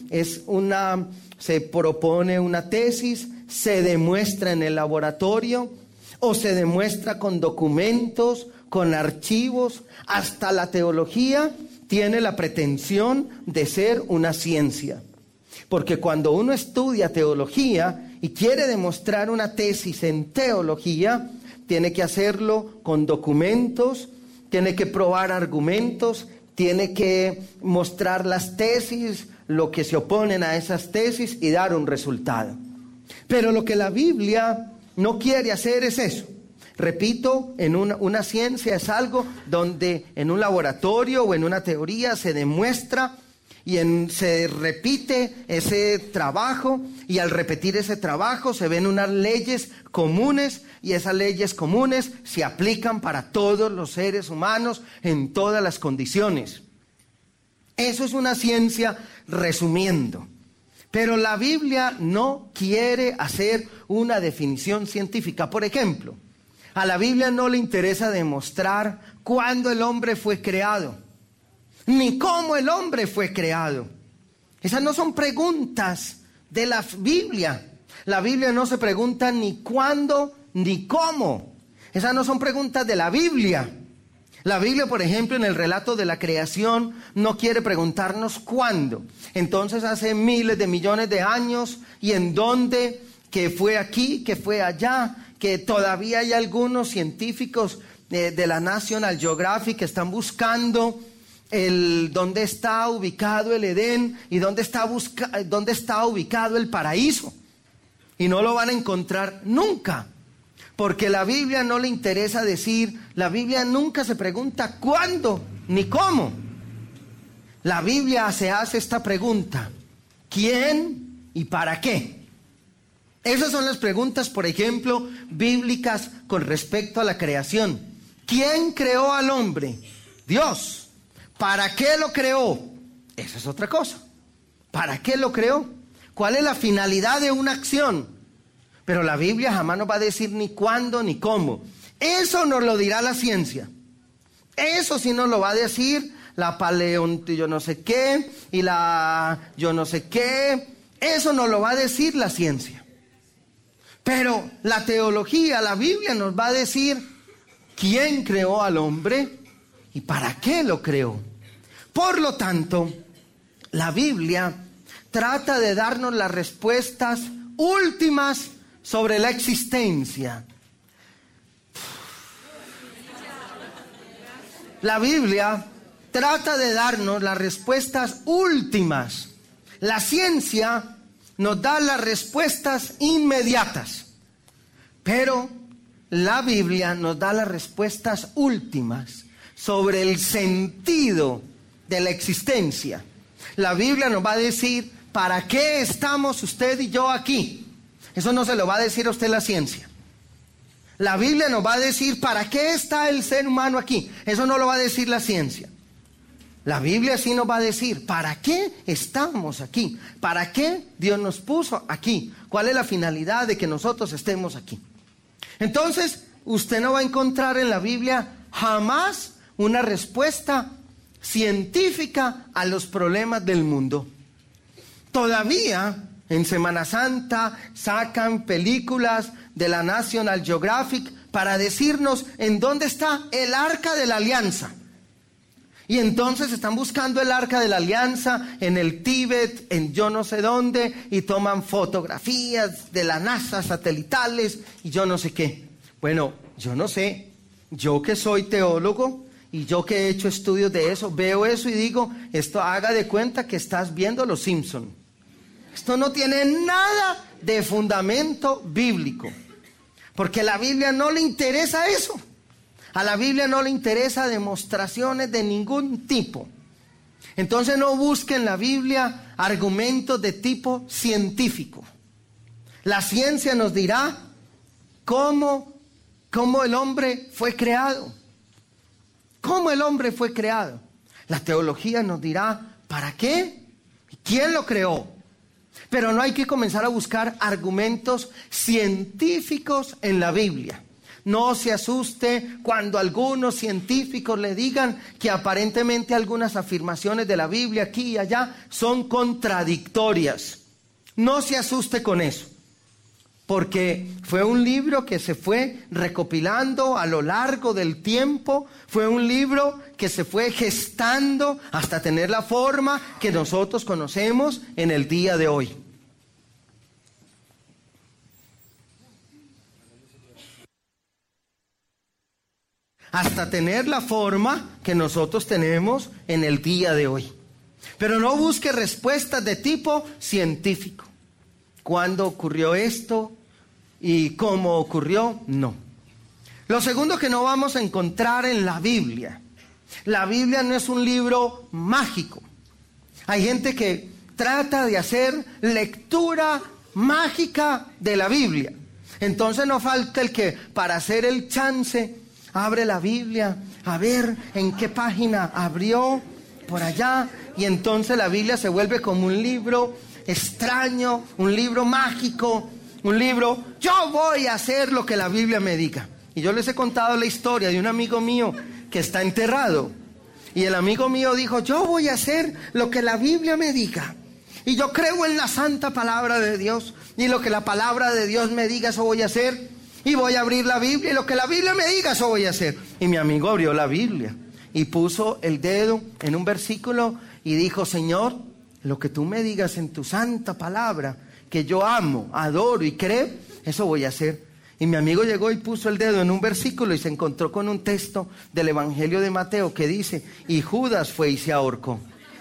se propone una tesis, se demuestra en el laboratorio o se demuestra con documentos, con archivos. Hasta la teología tiene la pretensión de ser una ciencia. Porque cuando uno estudia teología y quiere demostrar una tesis en teología, tiene que hacerlo con documentos, tiene que probar argumentos, tiene que mostrar las tesis, lo que se oponen a esas tesis y dar un resultado. Pero lo que la Biblia no quiere hacer es eso. Repito, en una ciencia es algo donde en un laboratorio o en una teoría se demuestra y se repite ese trabajo, y al repetir ese trabajo se ven unas leyes comunes, y esas leyes comunes se aplican para todos los seres humanos en todas las condiciones. Eso es una ciencia resumiendo. Pero la Biblia no quiere hacer una definición científica. Por ejemplo, a la Biblia no le interesa demostrar cuándo el hombre fue creado, ni cómo el hombre fue creado. Esas no son preguntas de la Biblia. La Biblia no se pregunta ni cuándo ni cómo. Esas no son preguntas de la Biblia. La Biblia, por ejemplo, en el relato de la creación, no quiere preguntarnos cuándo. Entonces, hace miles de millones de años, y en dónde, que fue aquí, que fue allá, que todavía hay algunos científicos de la National Geographic que están buscando dónde está ubicado el Edén y dónde está ubicado el paraíso. Y no lo van a encontrar nunca. Porque la Biblia no le interesa decir, la Biblia nunca se pregunta cuándo ni cómo. La Biblia se hace esta pregunta: ¿quién y para qué? Esas son las preguntas, por ejemplo, bíblicas con respecto a la creación. ¿Quién creó al hombre? Dios. ¿Para qué lo creó? Esa es otra cosa. ¿Para qué lo creó? ¿Cuál es la finalidad de una acción? Pero la Biblia jamás nos va a decir ni cuándo ni cómo. Eso nos lo dirá la ciencia. Eso sí nos lo va a decir la yo no sé qué y la yo no sé qué. Eso nos lo va a decir la ciencia. Pero la teología, la Biblia nos va a decir quién creó al hombre y para qué lo creó. Por lo tanto, la Biblia trata de darnos las respuestas últimas sobre la existencia. La Biblia trata de darnos las respuestas últimas. La ciencia nos da las respuestas inmediatas, pero la Biblia nos da las respuestas últimas sobre el sentido de la existencia. La Biblia nos va a decir ¿para qué estamos usted y yo aquí? Eso no se lo va a decir a usted la ciencia. La Biblia nos va a decir ¿para qué está el ser humano aquí? Eso no lo va a decir la ciencia. La Biblia sí nos va a decir ¿para qué estamos aquí? ¿Para qué Dios nos puso aquí? ¿Cuál es la finalidad de que nosotros estemos aquí? Entonces, usted no va a encontrar en la Biblia jamás una respuesta científica a los problemas del mundo. Todavía en Semana Santa sacan películas de la National Geographic para decirnos en dónde está el Arca de la Alianza. Y entonces están buscando el Arca de la Alianza en el Tíbet, en yo no sé dónde, y toman fotografías de la NASA satelitales y yo no sé qué. Bueno, yo no sé, yo que soy teólogo y yo que he hecho estudios de eso, veo eso y digo, esto haga de cuenta que estás viendo Los Simpson. Esto no tiene nada de fundamento bíblico, porque a la Biblia no le interesa eso. A la Biblia no le interesa demostraciones de ningún tipo. Entonces no busquen en la Biblia argumentos de tipo científico. La ciencia nos dirá cómo el hombre fue creado. ¿Cómo el hombre fue creado? La teología nos dirá ¿para qué? ¿Quién lo creó? Pero no hay que comenzar a buscar argumentos científicos en la Biblia. No se asuste cuando algunos científicos le digan que aparentemente algunas afirmaciones de la Biblia aquí y allá son contradictorias. No se asuste con eso, porque fue un libro que se fue recopilando a lo largo del tiempo, fue un libro que se fue gestando hasta tener la forma que nosotros conocemos en el día de hoy. Hasta tener la forma que nosotros tenemos en el día de hoy. Pero no busque respuestas de tipo científico. ¿Cuándo ocurrió esto? ¿Y cómo ocurrió? No. Lo segundo que no vamos a encontrar en la Biblia. La Biblia no es un libro mágico. Hay gente que trata de hacer lectura mágica de la Biblia. Entonces no falta el que para hacer el chance abre la Biblia, a ver en qué página abrió por allá, y entonces la Biblia se vuelve como un libro extraño, un libro mágico, un libro, yo voy a hacer lo que la Biblia me diga. Y yo les he contado la historia de un amigo mío que está enterrado, y el amigo mío dijo, yo voy a hacer lo que la Biblia me diga, y yo creo en la santa palabra de Dios, y lo que la palabra de Dios me diga, eso voy a hacer. Y voy a abrir la Biblia y lo que la Biblia me diga, eso voy a hacer. Y mi amigo abrió la Biblia y puso el dedo en un versículo y dijo, Señor, lo que tú me digas en tu santa palabra, que yo amo, adoro y creo, eso voy a hacer. Y mi amigo llegó y puso el dedo en un versículo y se encontró con un texto del Evangelio de Mateo que dice, y Judas fue y se ahorcó.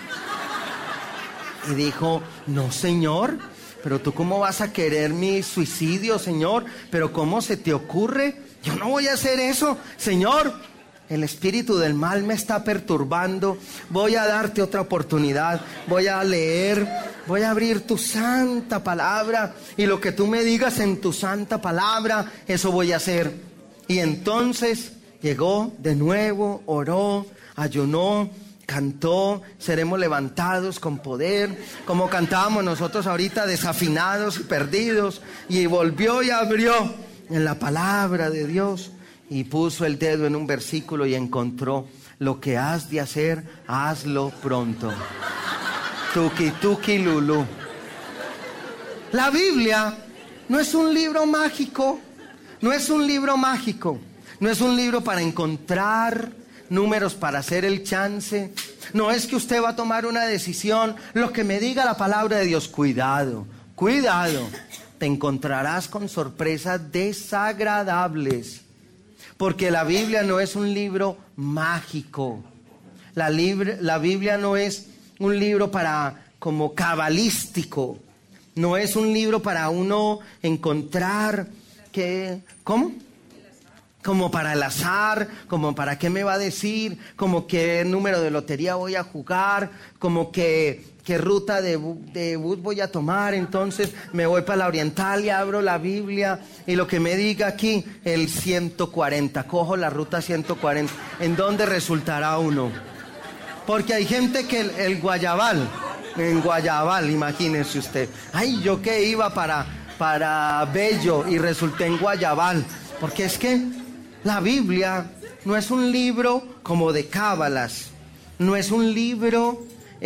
Y dijo, no, Señor, pero tú cómo vas a querer mi suicidio, Señor, pero cómo se te ocurre, yo no voy a hacer eso, Señor, el espíritu del mal me está perturbando, voy a darte otra oportunidad, voy a leer, voy a abrir tu santa palabra, y lo que tú me digas en tu santa palabra, eso voy a hacer. Y entonces llegó de nuevo, oró, ayunó, cantó, seremos levantados con poder, como cantábamos nosotros ahorita, desafinados y perdidos, y volvió y abrió en la palabra de Dios y puso el dedo en un versículo y encontró, lo que has de hacer, hazlo pronto. Tuki tuki lulú. La Biblia no es un libro mágico, no es un libro mágico, no es un libro para encontrar números para hacer el chance. No es que usted va a tomar una decisión, lo que me diga la palabra de Dios. Cuidado, cuidado, te encontrarás con sorpresas desagradables, porque la Biblia no es un libro mágico. La Biblia no es un libro para como cabalístico, no es un libro para uno encontrar que, ¿cómo? Como para el azar, como para qué me va a decir, como qué número de lotería voy a jugar, como qué ruta de bus voy a tomar. Entonces me voy para la Oriental y abro la Biblia y lo que me diga aquí, el 140, cojo la ruta 140. ¿En dónde resultará uno? Porque hay gente que el Guayabal, en Guayabal, imagínense usted. Ay, yo que iba para Bello y resulté en Guayabal, porque es que la Biblia no es un libro como de cábalas, no es un libro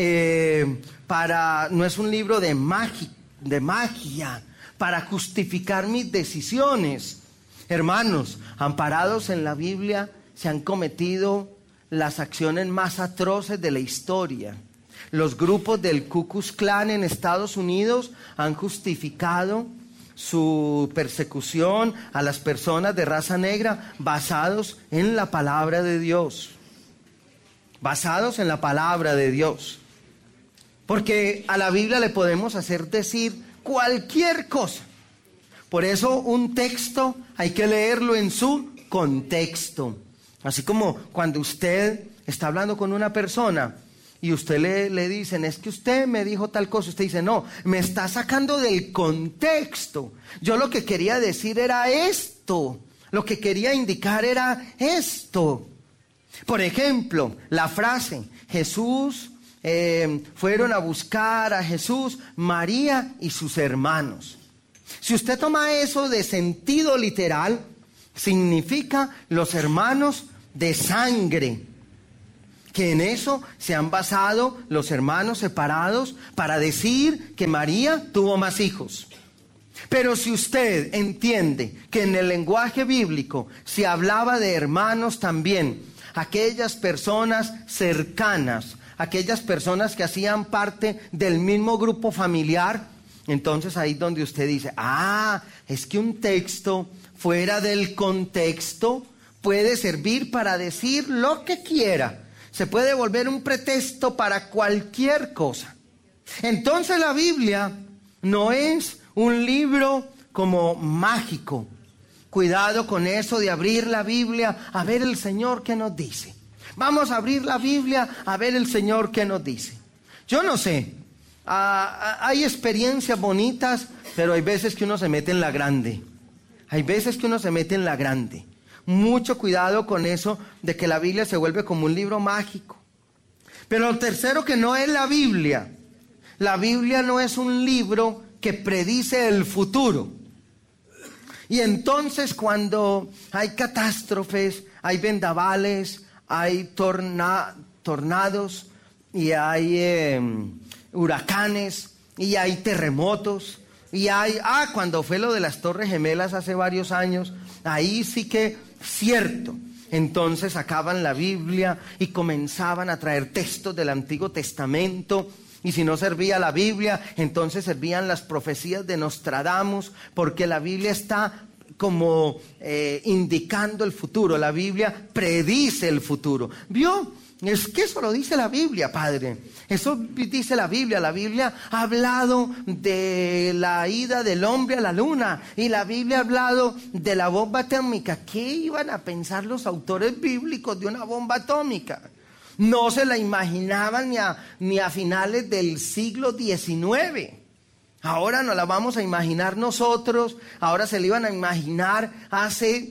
no es un libro de magia para justificar mis decisiones. Hermanos, amparados en la Biblia se han cometido las acciones más atroces de la historia. Los grupos del Ku Klux Klan en Estados Unidos han justificado su persecución a las personas de raza negra basados en la palabra de Dios. Basados en la palabra de Dios. Porque a la Biblia le podemos hacer decir cualquier cosa. Por eso un texto hay que leerlo en su contexto. Así como cuando usted está hablando con una persona y usted le dicen, es que usted me dijo tal cosa, usted dice, no, me está sacando del contexto. Yo lo que quería decir era esto, lo que quería indicar era esto. Por ejemplo, la frase, Jesús, fueron a buscar a Jesús, María y sus hermanos. Si usted toma eso de sentido literal, Significa los hermanos de sangre, que en eso se han basado los hermanos separados para decir que María tuvo más hijos. Pero si usted entiende que en el lenguaje bíblico se hablaba de hermanos también, aquellas personas cercanas, aquellas personas que hacían parte del mismo grupo familiar, entonces ahí es donde usted dice, es que un texto fuera del contexto puede servir para decir lo que quiera. Se puede volver un pretexto para cualquier cosa. Entonces la Biblia no es un libro como mágico. Cuidado con eso de abrir la Biblia a ver el Señor qué nos dice. Vamos a abrir la Biblia a ver el Señor qué nos dice. Yo no sé, hay experiencias bonitas, pero hay veces que uno se mete en la grande. Hay veces que uno se mete en la grande. Mucho cuidado con eso de que la Biblia se vuelve como un libro mágico. Pero lo tercero, que no es la Biblia. La Biblia no es un libro que predice el futuro. Y entonces cuando hay catástrofes, hay vendavales, hay tornados y hay huracanes y hay terremotos y hay, cuando fue lo de las Torres Gemelas hace varios años, ahí sí que cierto. Entonces sacaban la Biblia y comenzaban a traer textos del Antiguo Testamento. Y si no servía la Biblia, entonces servían las profecías de Nostradamus, porque la Biblia está como indicando el futuro. La Biblia predice el futuro. ¿Vio? Es que eso lo dice la Biblia, padre. Eso dice la Biblia. La Biblia ha hablado de la ida del hombre a la luna. Y la Biblia ha hablado de la bomba atómica. ¿Qué iban a pensar los autores bíblicos de una bomba atómica? No se la imaginaban ni a finales del siglo XIX. Ahora nos la vamos a imaginar nosotros. Ahora se la iban a imaginar hace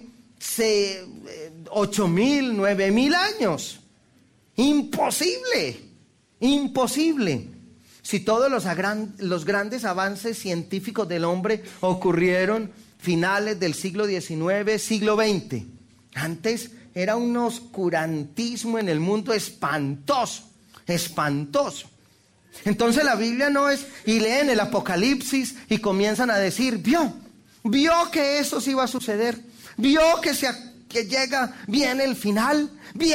8.000, 9.000 años. Imposible, imposible. Si todos los grandes avances científicos del hombre ocurrieron finales del siglo XIX, siglo XX. Antes era un oscurantismo en el mundo espantoso, espantoso. Entonces la Biblia no es, y leen el Apocalipsis y comienzan a decir, vio que eso sí iba a suceder, vio que viene el final,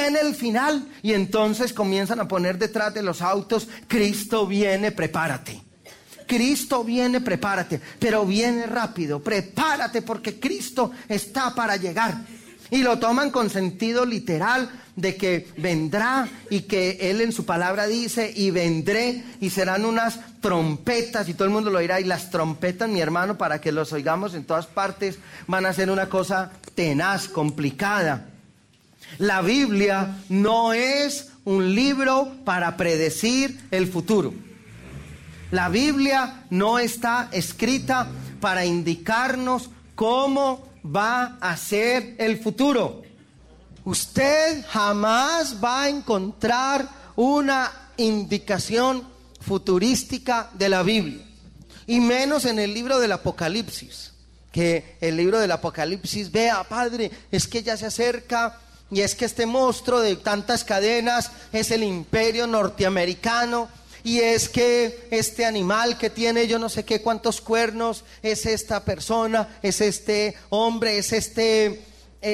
y entonces comienzan a poner detrás de los autos, Cristo viene, prepárate. Cristo viene, prepárate, pero viene rápido, prepárate porque Cristo está para llegar. Y lo toman con sentido literal de que vendrá y que Él en su palabra dice, y vendré, y serán unas trompetas, y todo el mundo lo oirá. Y las trompetas, mi hermano, para que los oigamos en todas partes, van a ser una cosa tenaz, complicada. La Biblia no es un libro para predecir el futuro. La Biblia no está escrita para indicarnos cómo va a ser el futuro. Usted jamás va a encontrar una indicación futurística de la Biblia, y menos en el libro del Apocalipsis. Que el libro del Apocalipsis, vea, padre, es que ya se acerca, y es que este monstruo de tantas cadenas es el imperio norteamericano. Y es que este animal que tiene yo no sé qué cuántos cuernos es esta persona, es este hombre, es este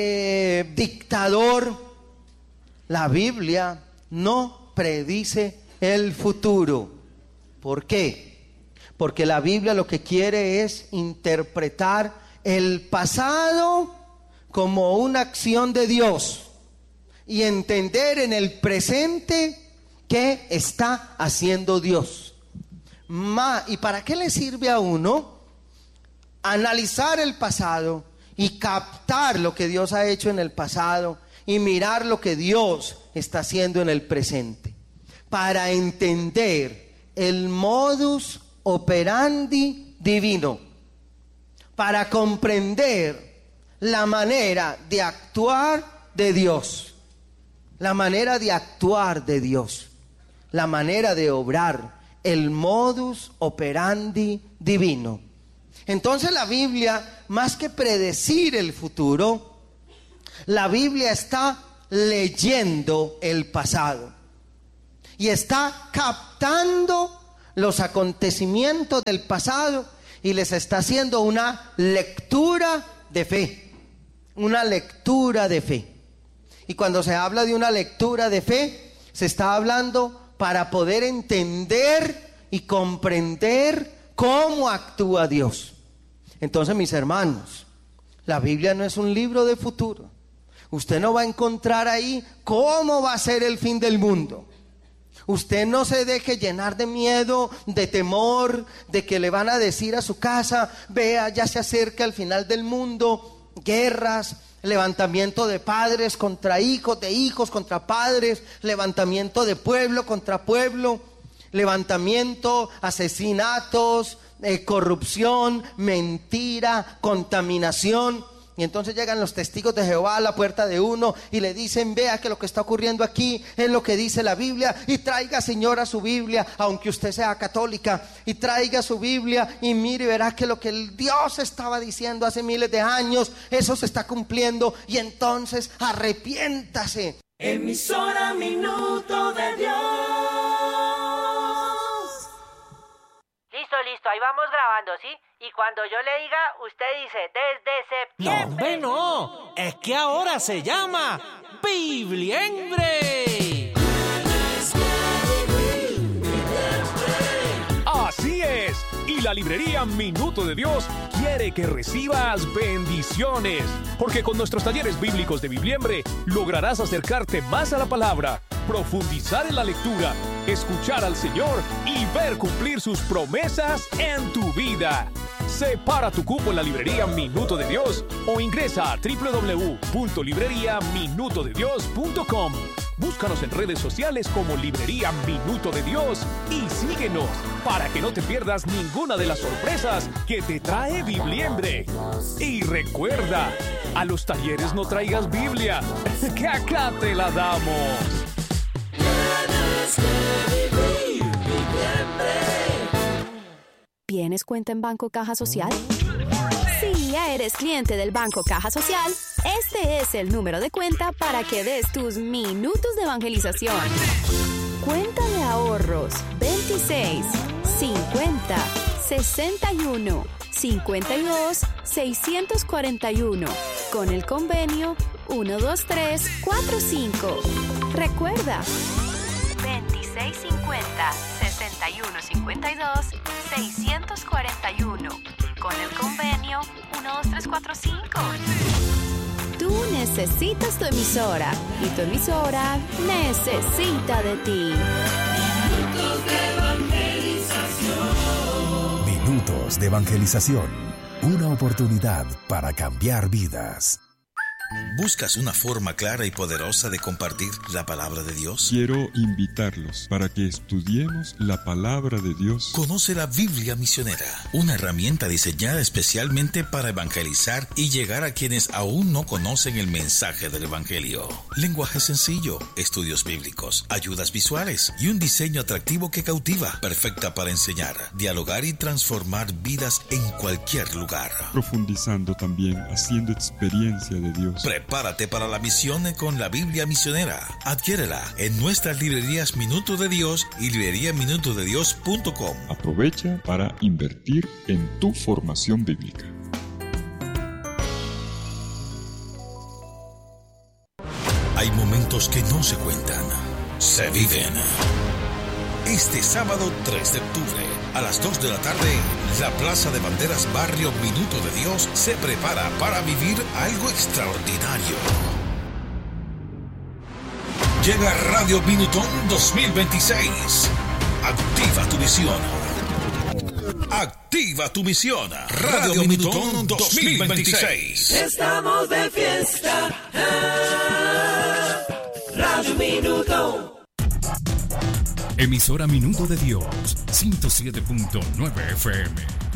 dictador. La Biblia no predice el futuro. ¿Por qué? Porque la Biblia lo que quiere es interpretar el pasado como una acción de Dios y entender en el presente ¿qué está haciendo Dios? ¿Y para qué le sirve a uno analizar el pasado y captar lo que Dios ha hecho en el pasado y mirar lo que Dios está haciendo en el presente? Para entender el modus operandi divino, para comprender la manera de actuar de Dios, la manera de actuar de Dios, la manera de obrar, el modus operandi divino. Entonces la Biblia, más que predecir el futuro, La Biblia está leyendo el pasado y está captando los acontecimientos del pasado y les está haciendo una lectura de fe. Una lectura de fe. Y cuando se habla de una lectura de fe, se está hablando para poder entender y comprender cómo actúa Dios. Entonces, mis hermanos, la Biblia no es un libro de futuro. Usted no va a encontrar ahí cómo va a ser el fin del mundo. Usted no se deje llenar de miedo, de temor, de que le van a decir a su casa: vea, ya se acerca el final del mundo, guerras, levantamiento de padres contra hijos, de hijos contra padres, levantamiento de pueblo contra pueblo, levantamiento, asesinatos, corrupción, mentira, contaminación. Y entonces llegan los testigos de Jehová a la puerta de uno y le dicen: vea que lo que está ocurriendo aquí es lo que dice la Biblia, y traiga, señora, su Biblia, aunque usted sea católica, y traiga su Biblia y mire, verá que lo que el Dios estaba diciendo hace miles de años, eso se está cumpliendo, y entonces arrepiéntase. Emisora Minuto de Dios. Listo, ahí vamos grabando, ¿sí? Y cuando yo le diga, usted dice, desde septiembre. No, es que ahora se llama Bibliembre. Así es, y la librería Minuto de Dios quiere que recibas bendiciones, porque con nuestros talleres bíblicos de Bibliembre lograrás acercarte más a la palabra, profundizar en la lectura, escuchar al Señor y ver cumplir sus promesas en tu vida. Separa tu cupo en la librería Minuto de Dios o ingresa a www.libreriaminutodedios.com. Búscanos en redes sociales como Librería Minuto de Dios y síguenos para que no te pierdas ninguna de las sorpresas que te trae Bibliembre. Y recuerda, a los talleres no traigas Biblia, que acá te la damos. ¿Tienes cuenta en Banco Caja Social? Si ya eres cliente del Banco Caja Social, este es el número de cuenta para que des tus minutos de evangelización. Cuenta de ahorros 26 50 61 52 641 con el convenio 12345. Recuerda, 2650 6152 641 con el convenio 12345. Tú necesitas tu emisora y tu emisora necesita de ti. Minutos de evangelización. Una oportunidad para cambiar vidas. ¿Buscas una forma clara y poderosa de compartir la palabra de Dios? Quiero invitarlos para que estudiemos la palabra de Dios. Conoce la Biblia Misionera, una herramienta diseñada especialmente para evangelizar y llegar a quienes aún no conocen el mensaje del Evangelio. Lenguaje sencillo, estudios bíblicos, ayudas visuales y un diseño atractivo que cautiva, perfecta para enseñar, dialogar y transformar vidas en cualquier lugar. Profundizando también, haciendo experiencia de Dios. Prepárate para la misión con la Biblia Misionera. Adquiérela en nuestras librerías Minuto de Dios y libreriaminutodedios.com. Aprovecha para invertir en tu formación bíblica. Hay momentos que no se cuentan, se viven. Este sábado 3 de octubre, a las 2 de la tarde, la Plaza de Banderas Barrio Minuto de Dios se prepara para vivir algo extraordinario. Llega Radio Minutón 2026. Activa tu misión. Activa tu misión. Radio Minutón 2026. Estamos de fiesta. Radio Minutón. Emisora Minuto de Dios, 107.9 FM.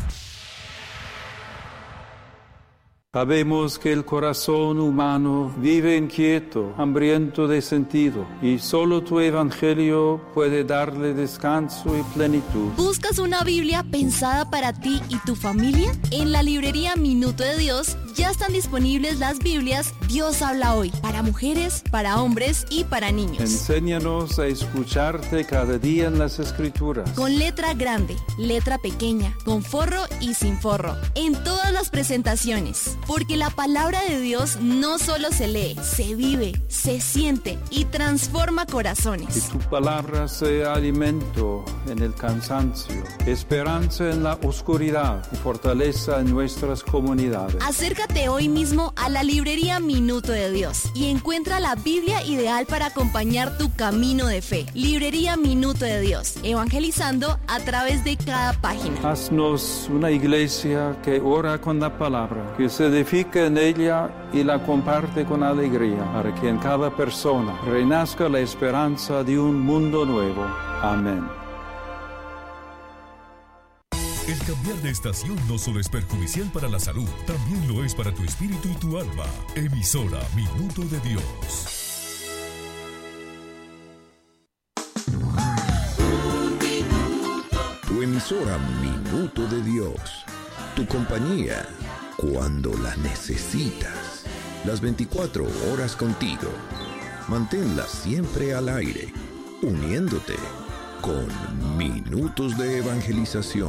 Sabemos que el corazón humano vive inquieto, hambriento de sentido, y solo tu evangelio puede darle descanso y plenitud. ¿Buscas una Biblia pensada para ti y tu familia? En la librería Minuto de Dios ya están disponibles las Biblias Dios habla hoy, para mujeres, para hombres y para niños. Enséñanos a escucharte cada día en las Escrituras. Con letra grande, letra pequeña, con forro y sin forro, en todas las presentaciones. Porque la palabra de Dios no solo se lee, se vive, se siente y transforma corazones. Que tu palabra sea alimento en el cansancio, esperanza en la oscuridad y fortaleza en nuestras comunidades. Acércate hoy mismo a la librería Minuto de Dios y encuentra la Biblia ideal para acompañar tu camino de fe. Librería Minuto de Dios, evangelizando a través de cada página. Haznos una iglesia que ora con la palabra, que se edifica en ella y la comparte con alegría, para que en cada persona renazca la esperanza de un mundo nuevo. Amén. El cambiar de estación no solo es perjudicial para la salud, también lo es para tu espíritu y tu alma. Emisora Minuto de Dios. Tu emisora Minuto de Dios. Tu compañía cuando la necesitas. Las 24 horas contigo. Manténla siempre al aire, uniéndote con Minutos de Evangelización.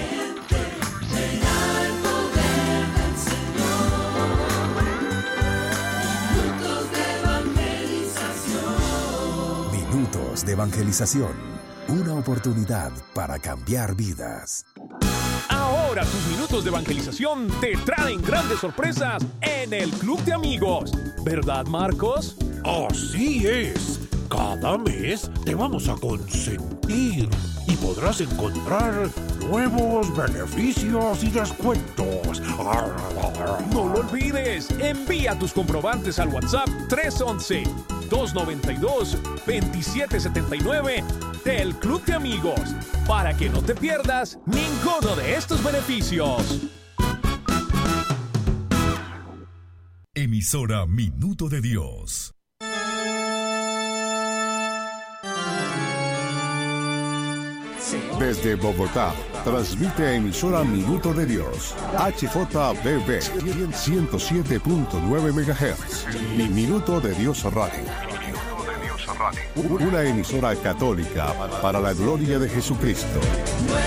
Minutos de Evangelización. Una oportunidad para cambiar vidas. Ahora tus minutos de evangelización te traen grandes sorpresas en el Club de Amigos. ¿Verdad, Marcos? Así es. Cada mes te vamos a consentir y podrás encontrar nuevos beneficios y descuentos. No lo olvides. Envía tus comprobantes al WhatsApp 311-292-2779 del Club de Amigos para que no te pierdas ninguno de estos beneficios. Emisora Minuto de Dios. Desde Bogotá, transmite emisora Minuto de Dios, HJBB 107.9 MHz y Minuto de Dios Radio. Una emisora católica para la gloria de Jesucristo.